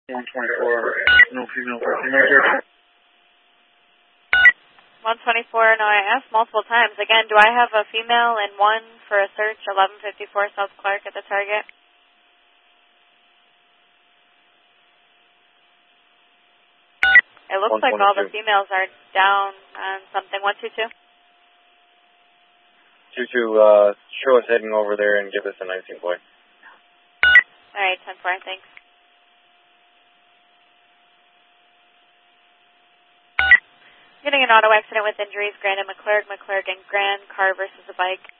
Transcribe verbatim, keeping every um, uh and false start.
one twenty-four, no female person major. one twenty-four, no, I asked multiple times. Again, do I have a female and one for a search, eleven fifty-four South Clark at the target? It looks like all the females are down on something. one two two? two two, uh, show us heading over there and give us a nineteen boy. All right, ten four, thanks. Getting an auto accident with injuries, Grand and McClurg, McClurg and Grand, car versus a bike.